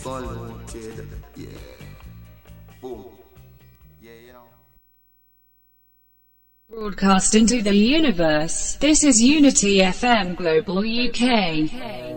Polluted, yeah. Boom. Yeah, you know. Broadcast into the universe. This is Unity FM Global UK.